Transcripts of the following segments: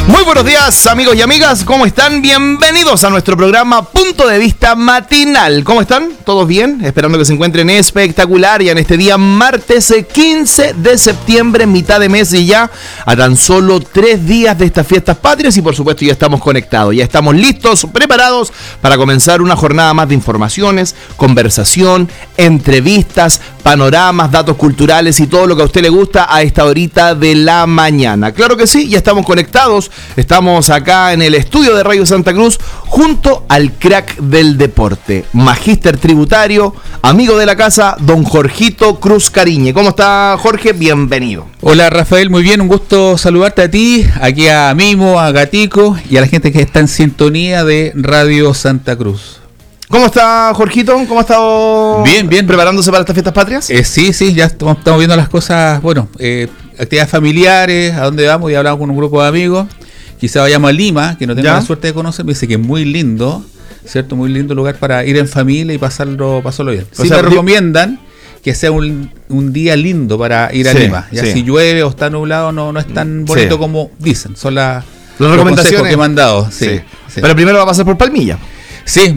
Muy buenos días, amigos y amigas, ¿cómo están? Bienvenidos a nuestro programa Punto de Vista Matinal. ¿Cómo están? ¿Todos bien? Esperando que se encuentren espectacular ya en este día martes 15 de septiembre, mitad de mes y ya a tan solo 3 días de estas fiestas patrias y por supuesto ya estamos conectados, ya estamos listos, preparados para comenzar una jornada más de informaciones, conversación, entrevistas, panoramas, datos culturales y todo lo que a usted le gusta a esta horita de la mañana. Claro que sí, ya estamos conectados. Estamos acá en el estudio de Radio Santa Cruz junto al crack del deporte, magíster tributario, amigo de la casa, don Jorgito Cruz Cariñe. ¿Cómo está, Jorge? Bienvenido. Hola, Rafael, muy bien, un gusto saludarte a ti, aquí a Mimo, a Gatico y a la gente que está en sintonía de Radio Santa Cruz. ¿Cómo está, Jorgito? ¿Cómo ha estado? Bien, bien. ¿Preparándose para estas fiestas patrias? Sí, ya estamos viendo las cosas, actividades familiares, a dónde vamos, ya hablamos con un grupo de amigos. Quizá vayamos a Lima, que no tengo la suerte de conocer, me dice que es muy lindo, ¿cierto? Muy lindo lugar para ir en familia y pasarlo bien. Sí, me recomiendan que sea un día lindo para ir a Lima. Ya si llueve o está nublado no es tan bonito como dicen. Son las recomendaciones que me han dado. Sí. Pero primero va a pasar por Palmilla. Sí,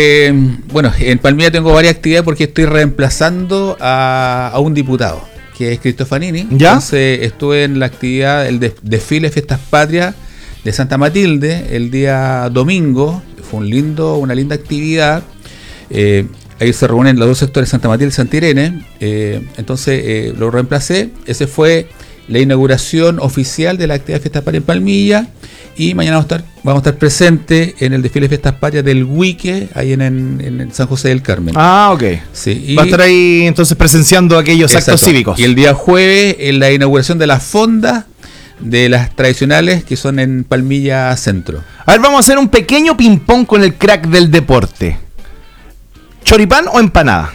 en Palmilla tengo varias actividades porque estoy reemplazando a un diputado, que es Cristofanini. ¿Ya? Entonces estuve en la actividad, el desfile Fiestas Patrias de Santa Matilde el día domingo. Fue una linda actividad. Ahí se reúnen los dos sectores, Santa Matilde y Santa Irene. Entonces lo reemplacé. Ese fue la inauguración oficial de la actividad Fiestas Patrias en Palmilla. Y mañana vamos a estar presentes en el desfile de Fiestas Patrias del Huique, ahí en San José del Carmen. Ah, ok. Sí, va a estar ahí entonces presenciando aquellos actos cívicos. Y el día jueves en la inauguración de las fondas de las tradicionales que son en Palmilla Centro. A ver, vamos a hacer un pequeño ping-pong con el crack del deporte. ¿Choripán o empanada?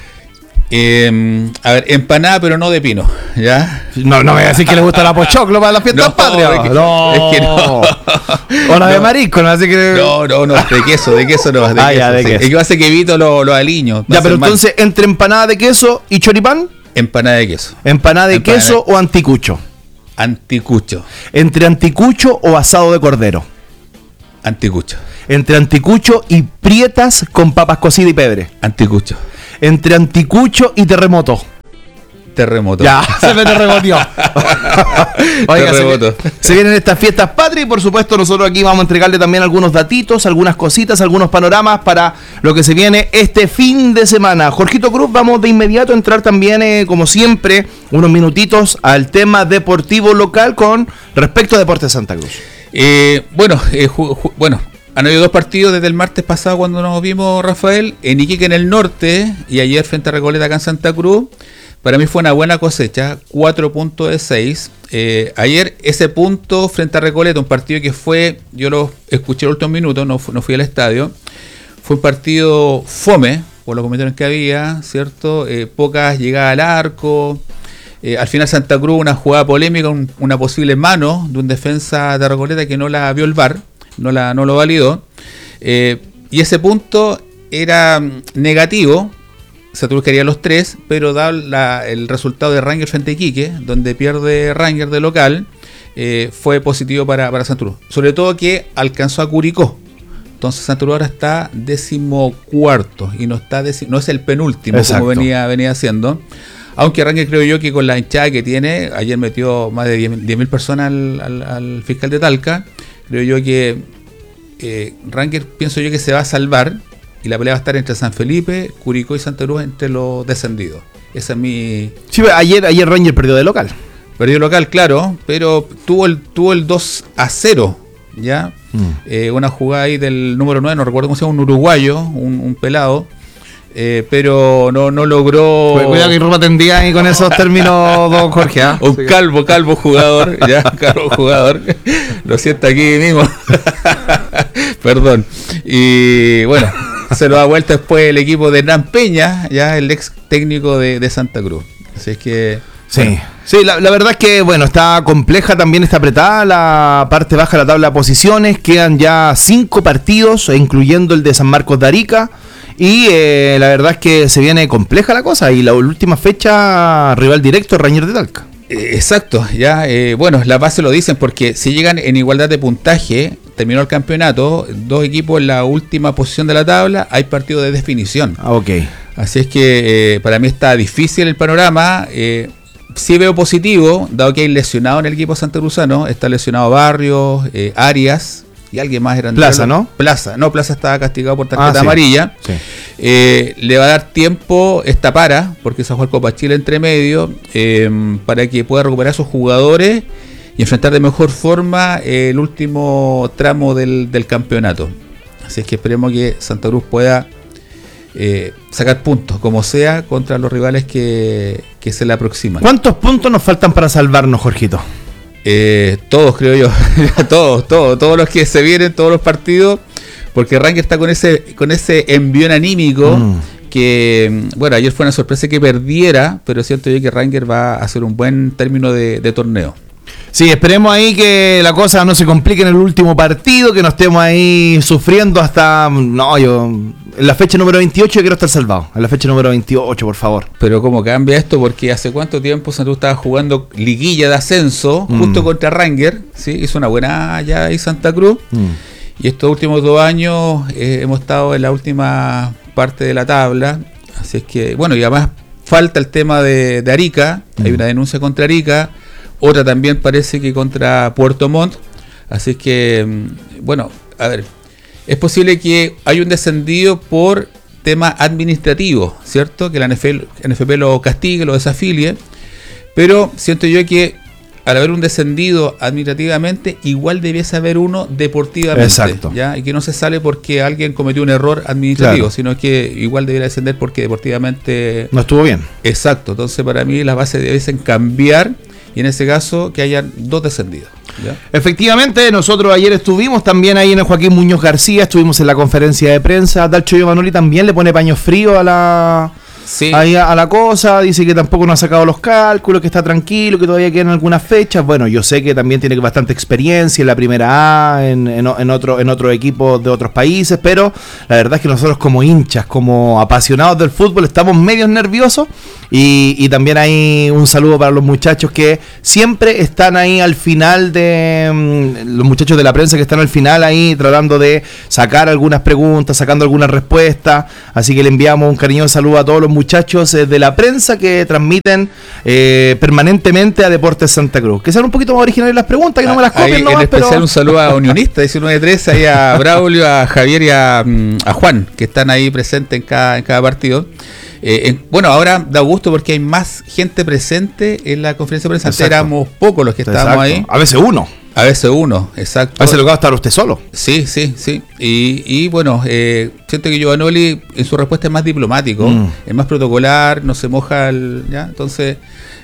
Empanada, pero no de pino, ¿ya? No me voy a decir que le gusta la pochoclo para las fiestas patrias. Es que no. O la de marisco, ¿no? Así que... No, de queso no. De queso. Es que hace que evito los aliños. Ya, pero entonces, entre empanada de queso y choripán. Empanada de queso. ¿Empanada de queso o anticucho? Anticucho. ¿Entre anticucho o asado de cordero? Anticucho. ¿Entre anticucho y prietas con papas cocidas y pebre? Anticucho. ¿Entre anticucho y terremoto? Terremoto. Ya, se me terremoteó. Oiga, terremoto. Se vienen estas fiestas patrias y por supuesto nosotros aquí vamos a entregarle también algunos datitos, algunas cositas, algunos panoramas para lo que se viene este fin de semana. Jorgito Cruz, vamos de inmediato a entrar también, como siempre, unos minutitos al tema deportivo local con respecto a Deportes Santa Cruz. Han habido 2 partidos desde el martes pasado cuando nos vimos, Rafael, en Iquique en el norte y ayer frente a Recoleta acá en Santa Cruz. Para mí fue una buena cosecha, 4 puntos de 6. Ayer ese punto frente a Recoleta, un partido que fue, yo lo escuché en los últimos minutos, no fui al estadio, fue un partido fome, por los comentarios que había, ¿cierto? Pocas llegadas al arco. Al final Santa Cruz, una jugada polémica, una posible mano de un defensa de Recoleta que no la vio el VAR. No lo validó, y ese punto era negativo. Santa Cruz quería los 3, pero dado el resultado de Rangers frente a Iquique, donde pierde Rangers de local, fue positivo para Santa Cruz, sobre todo que alcanzó a Curicó. Entonces Santa Cruz ahora está 14º y no es el penúltimo. Exacto. Como venía haciendo. Aunque Rangers, creo yo que con la hinchada que tiene, ayer metió más de 10.000 personas al fiscal de Talca. Creo yo que Rangers, pienso yo que se va a salvar y la pelea va a estar entre San Felipe, Curicó y Santa Cruz entre los descendidos. Esa es mi... Sí, ayer Rangers perdió de local. Perdió de local, claro, pero tuvo el 2-0, ¿ya? Una jugada ahí del número 9, no recuerdo cómo se llama, un uruguayo, un pelado. Pero no logró. Pues cuidado que ropa tendía ahí con esos términos, don Jorge. Un calvo jugador, ya, calvo jugador. Lo siento aquí mismo. Perdón. Y bueno, se lo da vuelta después el equipo de Hernán Peña, ya el ex técnico de Santa Cruz. Así es que. Sí. Bueno. Sí, la verdad es que, bueno, está compleja, también está apretada la parte baja de la tabla de posiciones. Quedan ya 5 partidos, incluyendo el de San Marcos de Arica. Y la verdad es que se viene compleja la cosa. Y la última fecha, rival directo, Rangers de Talca. Exacto, ya, bueno, las bases lo dicen porque si llegan en igualdad de puntaje, terminó el campeonato, dos equipos en la última posición de la tabla, hay partido de definición. Ok. Así es que para mí está difícil el panorama. Sí veo positivo, dado que hay lesionado en el equipo santacruzano, está lesionado Barrios, Arias y alguien más era Plaza, ¿no? Plaza estaba castigado por tarjeta sí. amarilla. Sí. Le va a dar tiempo esta porque se va a jugar Copa Chile entre medio, para que pueda recuperar a sus jugadores y enfrentar de mejor forma el último tramo del campeonato. Así es que esperemos que Santa Cruz pueda sacar puntos, como sea, contra los rivales que se le aproximan. ¿Cuántos puntos nos faltan para salvarnos, Jorgito? Todos, creo yo. todos los que se vienen, todos los partidos, porque Ranger está con ese envión anímico que, bueno, ayer fue una sorpresa que perdiera, pero siento yo que Ranger va a hacer un buen término de torneo. Sí, esperemos ahí que la cosa no se complique en el último partido, que no estemos ahí sufriendo hasta... No, yo... En la fecha número 28 yo quiero estar salvado. En la fecha número 28, por favor. Pero cómo cambia esto, porque hace cuánto tiempo Santa Cruz estaba jugando liguilla de ascenso, justo contra Ranger, ¿sí? Hizo una buena ya ahí Santa Cruz. Y estos últimos 2 años hemos estado en la última parte de la tabla. Así es que, bueno, y además falta el tema de Arica. Hay una denuncia contra Arica. Otra también parece que contra Puerto Montt. Así es que, bueno, a ver, es posible que haya un descendido por tema administrativo, ¿cierto? Que la NFP lo castigue, lo desafilie. Pero siento yo que al haber un descendido administrativamente, igual debiese haber uno deportivamente. Exacto. ¿Ya? Y que no se sale porque alguien cometió un error administrativo, claro, sino que igual debería descender porque deportivamente no estuvo bien. Exacto. Entonces, para mí, las bases debiesen cambiar. Y en ese caso, que hayan 2 descendidos. ¿Ya? Efectivamente, nosotros ayer estuvimos también ahí en el Joaquín Muñoz García, estuvimos en la conferencia de prensa. Dalcho Giovanoli también le pone paño frío a la cosa, dice que tampoco no ha sacado los cálculos, que está tranquilo, que todavía quedan algunas fechas. Bueno, yo sé que también tiene bastante experiencia en la primera A, en otro equipo de otros países, pero la verdad es que nosotros como hinchas, como apasionados del fútbol, estamos medios nerviosos. Y también hay un saludo para los muchachos que siempre están ahí al final los muchachos de la prensa que están al final ahí tratando de sacar algunas preguntas, sacando algunas respuestas. Así que le enviamos un cariñoso saludo a todos los muchachos de la prensa que transmiten permanentemente a Deportes Santa Cruz. Que sean un poquito más originales las preguntas, que no me las copien nomás, en especial pero... un saludo a Unionista 19-13, ahí a Braulio, a Javier y a Juan, que están ahí presentes en cada partido. Bueno, ahora da gusto porque hay más gente presente en la conferencia de prensa. Antes éramos pocos los que estábamos ahí. A veces uno, exacto. A veces le va a estar usted solo. Sí. Y bueno, siento que Giovanoli en su respuesta es más diplomático, es más protocolar, no se moja ¿ya? Entonces,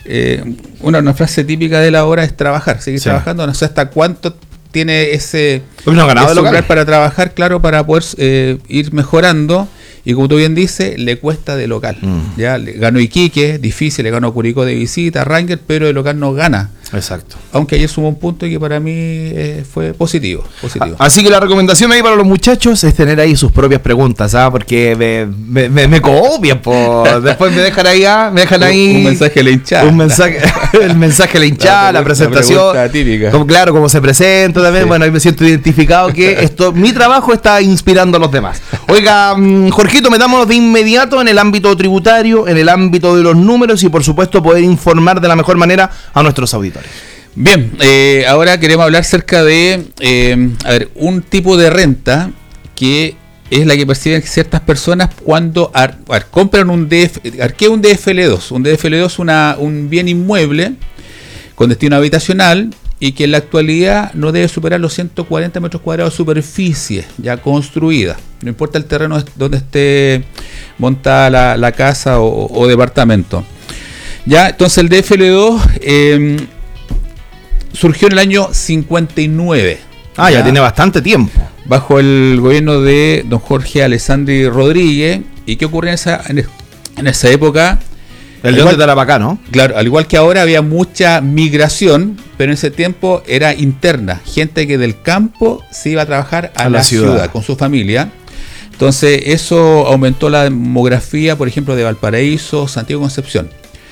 una frase típica de la hora es trabajar, seguir trabajando. No sé hasta cuánto tiene ese lugar para trabajar, claro, para poder ir mejorando. Y como tú bien dices, le cuesta de local. Ya le ganó Iquique, difícil, le ganó Curicó de visita, Ranger, pero de local no gana. Exacto. Aunque ayer sumó un punto y que para mí fue positivo. Así que la recomendación ahí para los muchachos es tener ahí sus propias preguntas, porque me copian, después me dejan ahí un mensaje a la hinchada. El mensaje a la hinchada, la presentación. Típica. Como se presenta también. Sí. Bueno, ahí me siento identificado que mi trabajo está inspirando a los demás. Oiga, Jorgito, metámonos de inmediato en el ámbito tributario, en el ámbito de los números y por supuesto poder informar de la mejor manera a nuestros auditores. Bien, ahora queremos hablar acerca de un tipo de renta que es la que perciben ciertas personas cuando compran un DFL2. ¿Qué es un DFL2? Un DFL2 es un bien inmueble con destino habitacional y que en la actualidad no debe superar los 140 metros cuadrados de superficie ya construida. No importa el terreno donde esté montada la casa o departamento. Ya, entonces el DFL2 surgió en el año 59. Ya tiene bastante tiempo. Bajo el gobierno de don Jorge Alessandri Rodríguez. ¿Y qué ocurre en esa época? El León de Tarapacá, ¿no? Claro, al igual que ahora había mucha migración, pero en ese tiempo era interna. Gente que del campo se iba a trabajar a la ciudad con su familia. Entonces eso aumentó la demografía, por ejemplo, de Valparaíso, Santiago, Concepción.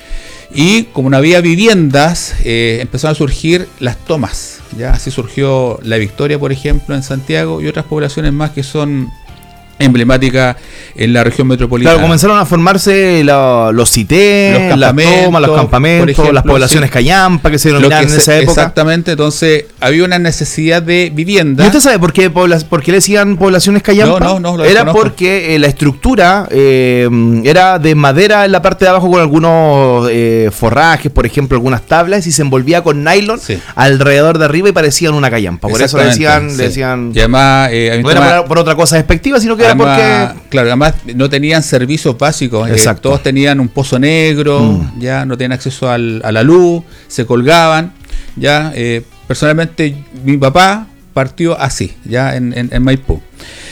Y como no había viviendas, empezaron a surgir las tomas. Ya así surgió La Victoria, por ejemplo, en Santiago, y otras poblaciones más que son emblemáticas en la región metropolitana. Claro, comenzaron a formarse los CITES, las tomas, los campamentos, ejemplo, las poblaciones callampa que se denominaron en esa época. Exactamente, entonces había una necesidad de vivienda. ¿Y usted sabe por qué le decían poblaciones callampa? No, era porque la estructura era de madera en la parte de abajo con algunos forrajes, por ejemplo, algunas tablas, y se envolvía con nylon alrededor de arriba y parecían una callampa. Por eso le decían y además, no era por otra cosa despectiva, sino que además, porque... Claro, además no tenían servicios básicos. Todos tenían un pozo negro, ya no tenían acceso a la luz, se colgaban. Ya personalmente mi papá partió así, ya en Maipú.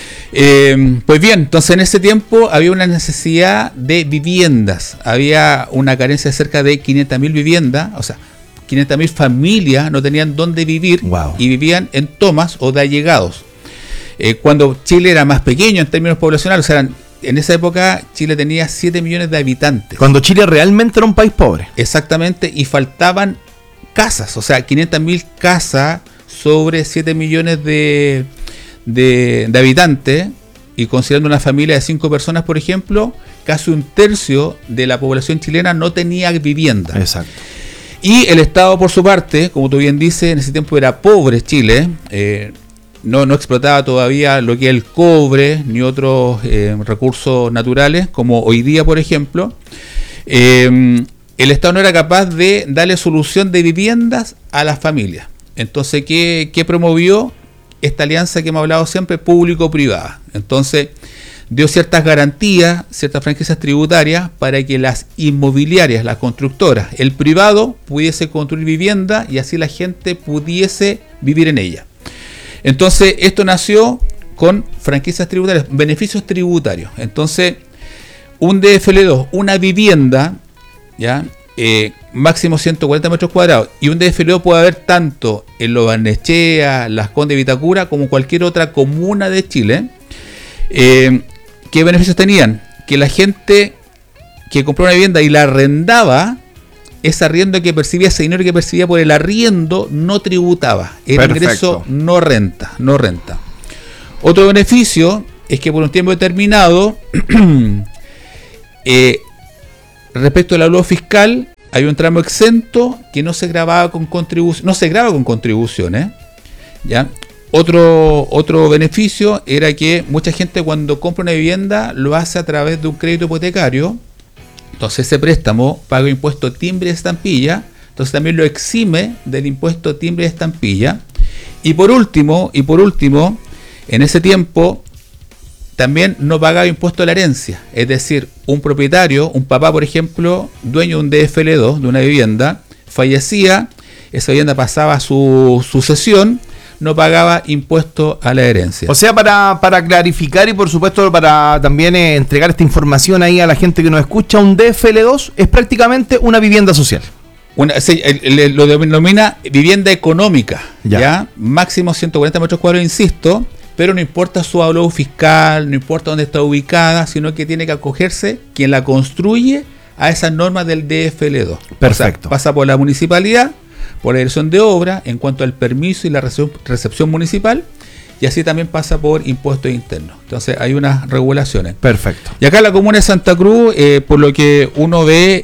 Pues bien, entonces en ese tiempo había una necesidad de viviendas. Había una carencia de cerca de 500.000 viviendas, o sea, 500.000 familias no tenían dónde vivir. Wow. Y vivían en tomas o de allegados. Cuando Chile era más pequeño en términos poblacionales, o sea, en esa época Chile tenía 7 millones de habitantes. Cuando Chile realmente era un país pobre. Exactamente, y faltaban casas, o sea, 500.000 casas sobre 7 millones de habitantes, y considerando una familia de 5 personas, por ejemplo, casi un tercio de la población chilena no tenía vivienda. Exacto. Y el Estado, por su parte, como tú bien dices, en ese tiempo era pobre Chile, no explotaba todavía lo que es el cobre ni otros recursos naturales, como hoy día, por ejemplo. El Estado no era capaz de darle solución de viviendas a las familias. Entonces, ¿qué promovió? Esta alianza que hemos hablado siempre, público-privada. Entonces, dio ciertas garantías, ciertas franquicias tributarias para que las inmobiliarias, las constructoras, el privado pudiese construir vivienda y así la gente pudiese vivir en ella. Entonces, esto nació con franquicias tributarias, beneficios tributarios. Entonces, un DFL2, una vivienda, ya máximo 140 metros cuadrados, y un DFL2 puede haber tanto en Lo Barnechea, Las Condes, Vitacura, como cualquier otra comuna de Chile. ¿Qué beneficios tenían? Que la gente que compró una vivienda y la arrendaba, ese arriendo que percibía, ese dinero que percibía por el arriendo, no tributaba. El ingreso no renta. Otro beneficio es que por un tiempo determinado, respecto al avalúo fiscal, hay un tramo exento que no se grababa con contribución, no se graba con contribuciones. ¿Ya? Otro beneficio era que mucha gente cuando compra una vivienda lo hace a través de un crédito hipotecario. Entonces ese préstamo paga impuesto timbre de estampilla, entonces también lo exime del impuesto timbre de estampilla. Y por último, en ese tiempo también no pagaba impuesto a la herencia. Es decir, un propietario, un papá por ejemplo, dueño de un DFL2, de una vivienda, fallecía, esa vivienda pasaba a su sucesión, no pagaba impuesto a la herencia. O sea, para clarificar y por supuesto para también entregar esta información ahí a la gente que nos escucha, un DFL2 es prácticamente una vivienda social. Lo denomina vivienda económica, ¿ya? Máximo 140 metros cuadrados, insisto, pero no importa su avalúo fiscal, no importa dónde está ubicada, sino que tiene que acogerse quien la construye a esas normas del DFL2. Perfecto. O sea, pasa por la municipalidad, por la dirección de obra, en cuanto al permiso y la recepción municipal, y así también pasa por impuestos internos. Entonces hay unas regulaciones. Perfecto. Y acá en la comuna de Santa Cruz, por lo que uno ve,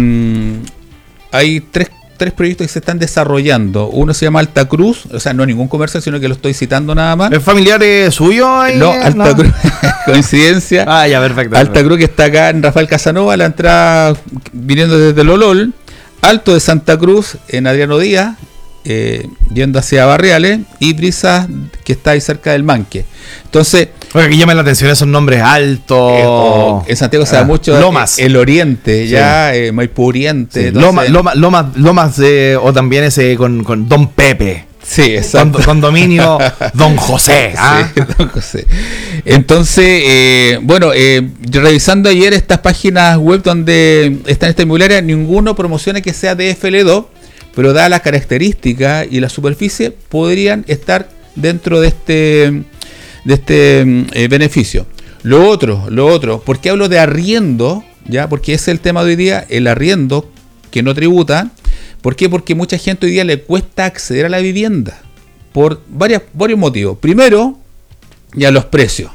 hay tres proyectos que se están desarrollando. Uno se llama Alta Cruz, o sea, no ningún comercial, sino que lo estoy citando nada más. ¿Es familiar suyo? Ahí? No, Alta Cruz, coincidencia. Ah, ya, perfecto. Alta Cruz, que está acá en Rafael Casanova, la entrada viniendo desde Lolol. Alto de Santa Cruz, en Adriano Díaz, yendo hacia Barriales, y Brisas, que está ahí cerca del Manque. Entonces, oye, que llaman la atención esos nombres altos. En Santiago se da mucho Lomas. El Oriente, Sí. Ya Maipú Oriente. Sí, Entonces, Lomas o también ese con Don Pepe. sí, exacto. Condominio Don José. Sí, Don José. Entonces, revisando ayer estas páginas web donde están estas inmobiliarias, ninguno promociona que sea DFL2, pero dadas las características y la superficie, podrían estar dentro de este beneficio. Lo otro, ¿por qué hablo de arriendo? Ya, porque ese es el tema de hoy día. El arriendo que no tributa. ¿Por qué? Porque mucha gente hoy día le cuesta acceder a la vivienda por varios motivos. Primero, ya los precios.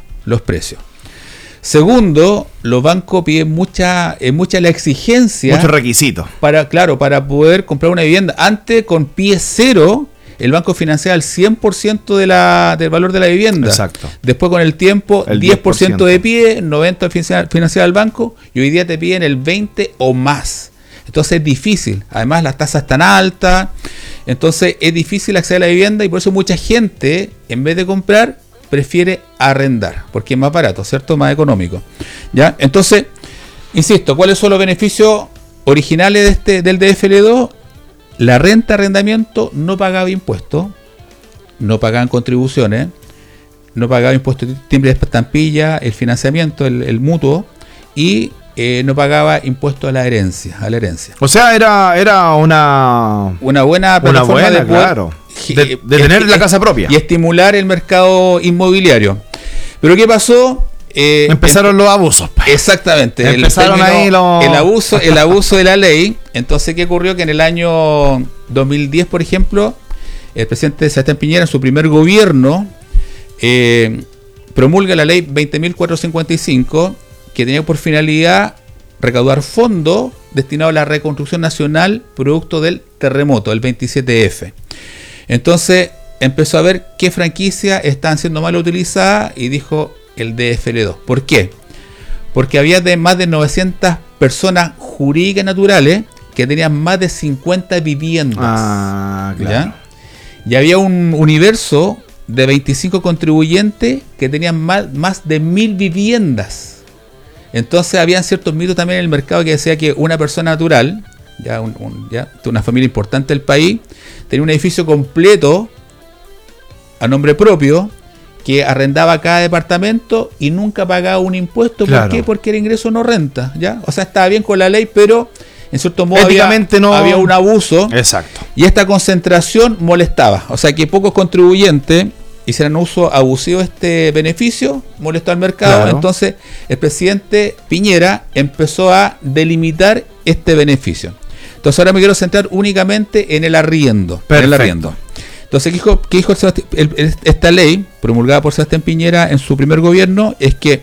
Segundo, los bancos piden mucha la exigencia. Muchos requisitos. Para poder comprar una vivienda. Antes, con pie cero, el banco financiaba el 100% del valor de la vivienda. Exacto. Después, con el tiempo, el 10% de pie, 90% financiaba el banco, y hoy día te piden el 20% o más. Entonces es difícil. Además, las tasas están altas. Entonces es difícil acceder a la vivienda, y por eso mucha gente, en vez de comprar, prefiere arrendar, porque es más barato, ¿cierto? Más económico. ¿Ya? Entonces, insisto, ¿cuáles son los beneficios originales del DFL2? La renta arrendamiento no pagaba impuestos, no pagaban contribuciones, no pagaba impuestos de timbre de estampilla, el financiamiento, el mutuo, y no pagaba impuestos a la herencia. O sea, era una buena plataforma de poder, claro, de tener la casa propia y estimular el mercado inmobiliario. Pero ¿qué pasó? Empezaron los abusos. Exactamente. Empezaron ahí el abuso de la ley. Entonces, ¿qué ocurrió? Que en el año 2010, por ejemplo, el presidente Sebastián Piñera, en su primer gobierno, promulga la ley 20.455, que tenía por finalidad recaudar fondos destinados a la reconstrucción nacional producto del terremoto, el 27F. Entonces empezó a ver qué franquicias estaban siendo mal utilizadas y dijo el DFL2. ¿Por qué? Porque había más de 900 personas jurídicas naturales que tenían más de 50 viviendas. Ah, claro. ¿Ya? Y había un universo de 25 contribuyentes que tenían más de 1000 viviendas. Entonces habían ciertos mitos también en el mercado que decía que una persona natural, una familia importante del país, tenía un edificio completo a nombre propio, que arrendaba cada departamento y nunca pagaba un impuesto. Claro. ¿Por qué? Porque el ingreso no renta, ¿ya? O sea, estaba bien con la ley, pero en cierto modo éticamente había un abuso. Exacto. Y esta concentración molestaba. O sea, que pocos contribuyentes hicieran uso abusivo de este beneficio, molestó al mercado. Claro. Entonces el presidente Piñera empezó a delimitar este beneficio. Entonces ahora me quiero centrar únicamente en el arriendo. Perfecto. En el arriendo. Entonces, ¿qué dijo esta ley promulgada por Sebastián Piñera en su primer gobierno? Es que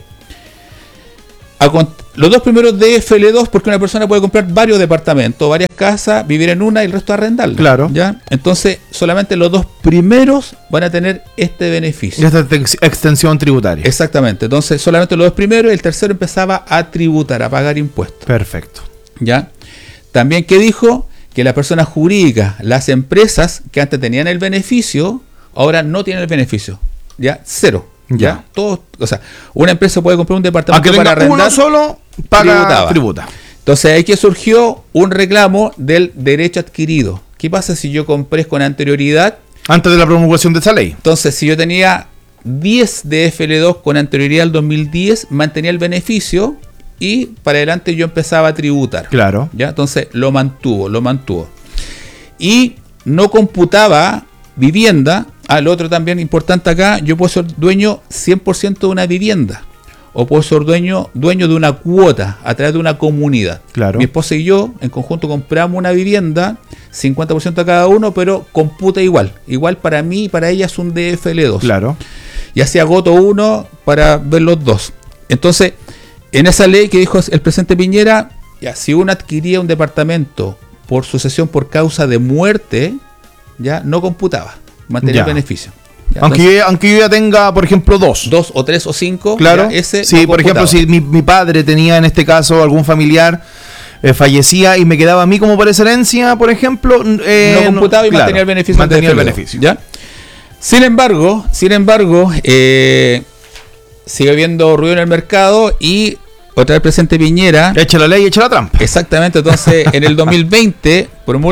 los dos primeros DFL2, porque una persona puede comprar varios departamentos, varias casas, vivir en una y el resto arrendarla. Claro. ¿Ya? Entonces, solamente los dos primeros van a tener este beneficio. Esta extensión tributaria. Exactamente. Entonces, solamente los dos primeros, y el tercero empezaba a tributar, a pagar impuestos. Perfecto. ¿Ya? También, ¿qué dijo? Que las personas jurídicas, las empresas que antes tenían el beneficio, ahora no tienen el beneficio. ¿Ya? Cero. ¿Ya? Todos, o sea, una empresa puede comprar un departamento para arrendar, uno solo tributa. Entonces ahí que surgió un reclamo del derecho adquirido. ¿Qué pasa si yo compré con anterioridad? Antes de la promulgación de esa ley. Entonces, si yo tenía 10 DFL2 con anterioridad al 2010, mantenía el beneficio y para adelante yo empezaba a tributar. Claro. ¿Ya? Entonces lo mantuvo. Y no computaba vivienda. Lo otro también importante acá, yo puedo ser dueño 100% de una vivienda, o puedo ser dueño de una cuota a través de una comunidad. Claro. Mi esposa y yo en conjunto compramos una vivienda, 50% a cada uno, pero computa igual para mí y para ella es un DFL2. Claro. Y así agoto uno para ver los dos. Entonces, en esa ley que dijo el presidente Piñera, ya, si uno adquiría un departamento por sucesión por causa de muerte, ya no computaba, mantenía el beneficio. Ya, aunque yo ya tenga, por ejemplo, dos o tres o cinco, claro. Ese sí, no por ejemplo, si mi padre tenía en este caso algún familiar, fallecía y me quedaba a mí como por herencia, por ejemplo, no computaba y mantenía el beneficio. Mantenía el beneficio. ¿Ya? Sin embargo, sigue habiendo ruido en el mercado y otra vez el presidente Piñera echa la ley y echa la trampa. Exactamente. Entonces, en el 2020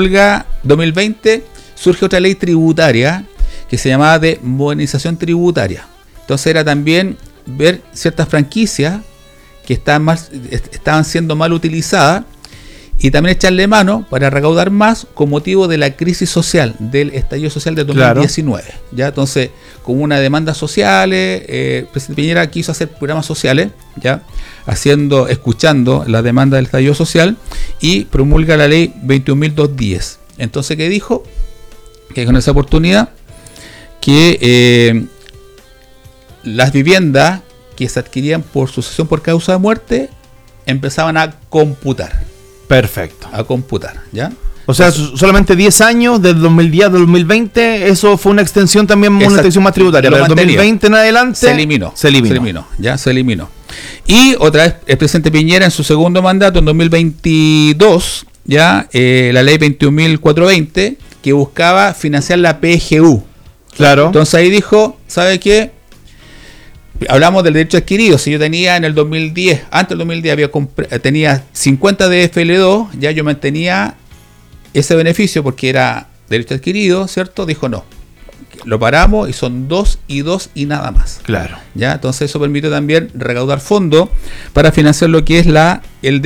surge otra ley tributaria que se llamaba de modernización tributaria. Entonces era también ver ciertas franquicias que estaban siendo mal utilizadas y también echarle mano para recaudar más con motivo de la crisis social, del estallido social de 2019. Claro. ¿Ya? Entonces, con una demanda sociales, el presidente Piñera quiso hacer programas sociales, ¿ya? Escuchando la demanda del estallido social, y promulga la ley 21.210. Entonces, ¿qué dijo? Que con esa oportunidad, que las viviendas que se adquirían por sucesión por causa de muerte empezaban a computar. Perfecto. A computar, ¿ya? O sea, solamente 10 años, del 2010 al 2020, eso fue una extensión también, una extensión más tributaria. Pero del 2020 en adelante se eliminó. Se eliminó. Y otra vez, el presidente Piñera en su segundo mandato, en 2022, ya la ley 21.420, que buscaba financiar la PGU. Claro. Entonces ahí dijo, ¿sabe qué? Hablamos del derecho adquirido. Si yo tenía en el 2010, antes del 2010 tenía 50 de FL2, ya yo mantenía ese beneficio porque era derecho adquirido, ¿cierto? Dijo no, lo paramos y son 2 y 2 y nada más. Claro. ¿Ya? Entonces eso permite también recaudar fondos para financiar lo que es la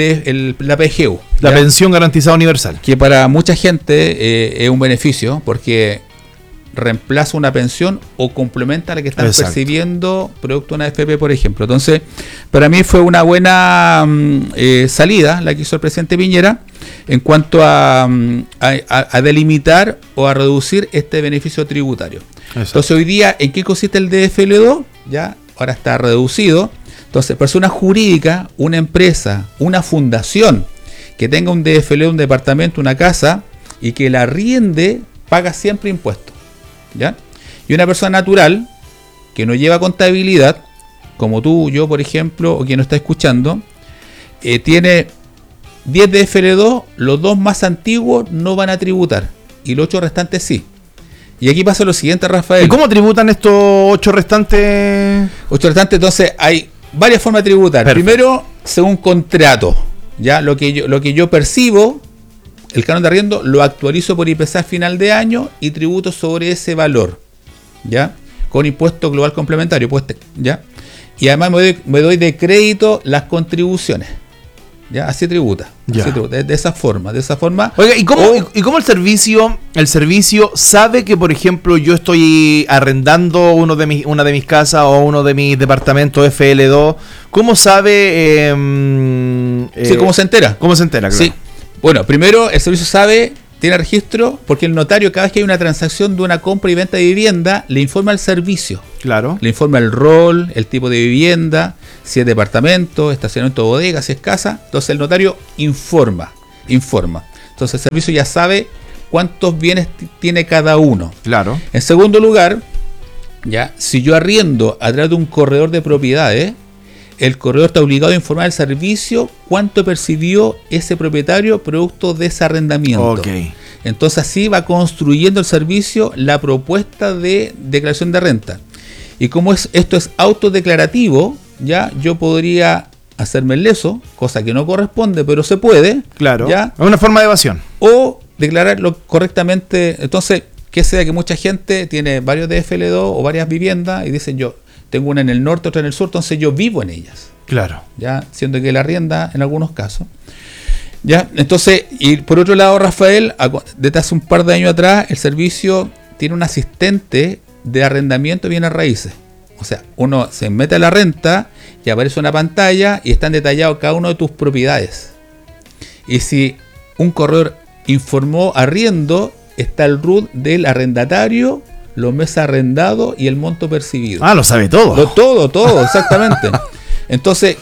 PGU. La ¿ya? Pensión Garantizada Universal. Que para mucha gente es un beneficio porque reemplaza una pensión o complementa a la que están percibiendo producto de una AFP, por ejemplo. Entonces, para mí fue una buena salida la que hizo el presidente Piñera en cuanto a delimitar o a reducir este beneficio tributario. Exacto. Entonces, hoy día, ¿en qué consiste el DFL2? Ya, ahora está reducido. Entonces, persona jurídica, una empresa, una fundación que tenga un DFL, un departamento, una casa y que la arriende, paga siempre impuestos. ¿Ya? Y una persona natural que no lleva contabilidad, como tú, yo por ejemplo, o quien nos está escuchando, tiene 10 de FL2, los 2 más antiguos no van a tributar y los 8 restantes sí. Y aquí pasa lo siguiente, Rafael. ¿Y cómo tributan estos 8 restantes? 8 restantes, entonces hay varias formas de tributar. Perfecto. Primero, según contrato, ya lo que yo percibo. El canon de arriendo lo actualizo por IPC a final de año y tributo sobre ese valor, ¿ya? Con impuesto global complementario, pues, ¿ya? Y además me doy de crédito las contribuciones, ¿ya? Así tributa, de esa forma. Oiga, ¿y cómo el servicio sabe que, por ejemplo, yo estoy arrendando una de mis casas o uno de mis departamentos FL2? ¿Cómo sabe? Sí, ¿cómo se entera? ¿Cómo se entera? Claro. Sí. Bueno, primero el servicio sabe, tiene registro, porque el notario cada vez que hay una transacción de una compra y venta de vivienda, le informa al servicio. Claro. Le informa el rol, el tipo de vivienda, si es departamento, estacionamiento, bodega, si es casa. Entonces el notario informa. Entonces el servicio ya sabe cuántos bienes tiene cada uno. Claro. En segundo lugar, ya, si yo arriendo a través de un corredor de propiedades, el corredor está obligado a informar al servicio cuánto percibió ese propietario producto de ese arrendamiento. Okay. Entonces así va construyendo el servicio la propuesta de declaración de renta. Y como esto es autodeclarativo, ya yo podría hacerme el leso, cosa que no corresponde, pero se puede. Claro. ¿Ya? Es una forma de evasión. O declararlo correctamente. Entonces, que sea que mucha gente tiene varios DFL2 o varias viviendas y dicen yo tengo una en el norte, otra en el sur, entonces yo vivo en ellas. Claro. Ya, siendo que la arrienda en algunos casos. Ya, entonces, y por otro lado, Rafael, desde hace un par de años atrás, el servicio tiene un asistente de arrendamiento de bienes raíces. O sea, uno se mete a la renta y aparece una pantalla y están detallados cada uno de tus propiedades. Y si un corredor informó arriendo, está el RUT del arrendatario, los meses arrendados y el monto percibido. Ah, lo sabe todo. Todo, exactamente. Entonces,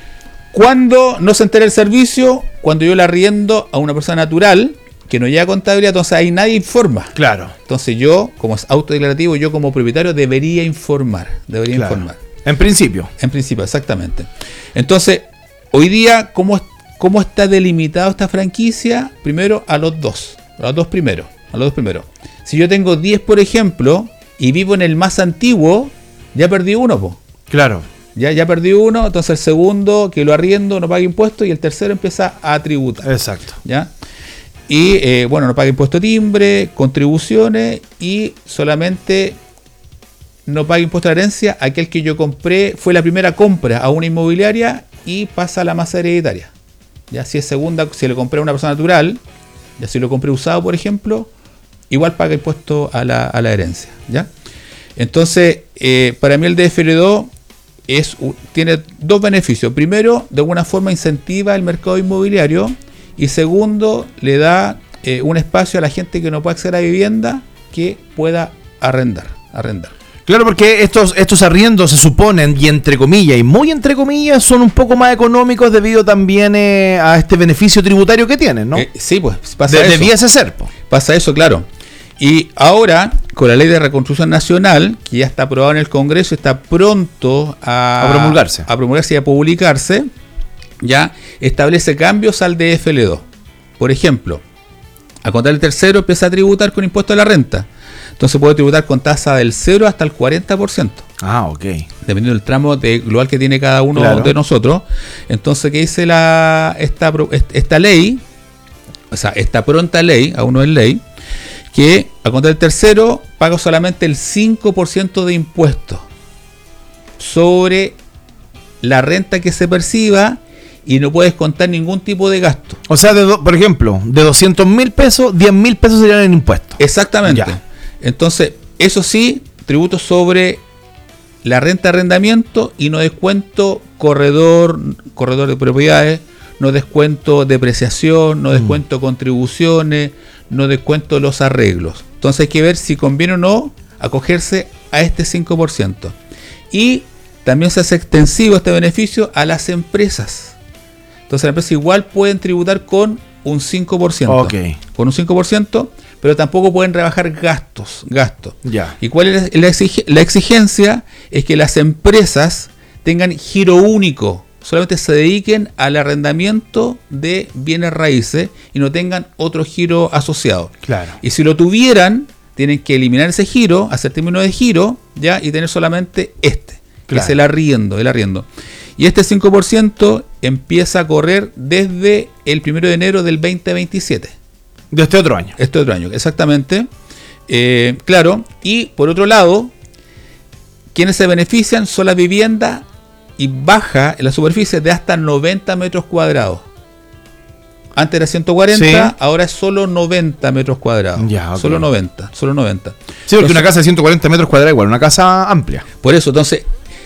¿cuándo no se entera el servicio? Cuando yo le arriendo a una persona natural que no lleva contabilidad, entonces ahí nadie informa. Claro. Entonces yo, como es autodeclarativo, yo como propietario debería informar. Informar. En principio, exactamente. Entonces, hoy día, ¿cómo está delimitado esta franquicia? Primero a los dos primeros. Si yo tengo 10, por ejemplo, y vivo en el más antiguo, ya perdí uno, po. Claro. Ya perdí uno, entonces el segundo que lo arriendo no paga impuestos y el tercero empieza a tributar. Exacto. ¿Ya? Y no paga impuesto de timbre, contribuciones y solamente no paga impuesto de herencia aquel que yo compré, fue la primera compra a una inmobiliaria y pasa a la masa hereditaria. ya si es segunda, si le compré a una persona natural, ya si lo compré usado, por ejemplo, igual paga impuesto a la herencia, ¿ya? Entonces, para mí el DFL2 tiene dos beneficios. Primero, de alguna forma incentiva el mercado inmobiliario, y segundo, le da un espacio a la gente que no puede acceder a vivienda que pueda arrendar. Claro, porque estos arriendos se suponen, y entre comillas, y muy entre comillas, son un poco más económicos debido también a este beneficio tributario que tienen, ¿no? Sí, pues pasa eso. Debiese ser, pues. Pasa eso, claro. Y ahora, con la Ley de Reconstrucción Nacional, que ya está aprobada en el Congreso, está pronto a promulgarse y a publicarse, ya establece cambios al DFL2. Por ejemplo, a contar el tercero empieza a tributar con impuesto a la renta. Entonces puede tributar con tasa del 0 hasta el 40%. Ah, ok. Dependiendo del tramo global que tiene cada uno de nosotros. Entonces, ¿qué dice esta ley? O sea, esta pronta ley, aún no es ley, que a contar el tercero paga solamente el 5% de impuestos sobre la renta que se perciba y no puedes contar ningún tipo de gasto. O sea, por ejemplo, de 200.000 pesos, 10.000 pesos serían en impuestos. Exactamente. Ya. Entonces, eso sí, tributo sobre la renta de arrendamiento y no descuento corredor de propiedades, no descuento depreciación, no descuento contribuciones, no descuento los arreglos. Entonces hay que ver si conviene o no acogerse a este 5%. Y también se hace extensivo este beneficio a las empresas. Entonces las empresas igual pueden tributar con un 5%. Okay. Con un 5%, pero tampoco pueden rebajar gastos. Ya. ¿Y cuál es la exigencia? Es que las empresas tengan giro único. Solamente se dediquen al arrendamiento de bienes raíces y no tengan otro giro asociado. Claro. Y si lo tuvieran, tienen que eliminar ese giro, hacer término de giro, ya, y tener solamente que es el arriendo. Y este 5% empieza a correr desde el 1 de enero del 2027. De este otro año. Exactamente. Claro. Y por otro lado, quienes se benefician son las viviendas y baja en la superficie de hasta 90 metros cuadrados. Antes era 140, sí. Ahora es solo 90 metros cuadrados. Ya, okay. Solo 90. Sí, porque entonces, una casa de 140 metros cuadrados igual, una casa amplia. Por eso, entonces,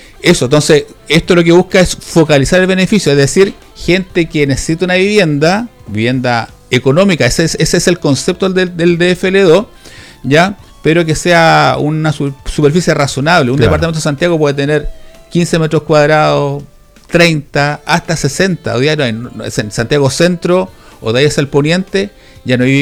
esto lo que busca es focalizar el beneficio, es decir, gente que necesita una vivienda económica, ese es el concepto del DFL2, ¿ya? Pero que sea una superficie razonable. Un departamento de Santiago puede tener 15 metros cuadrados, 30, hasta 60. Hoy día en Santiago Centro o de ahí hacia el poniente ya no hay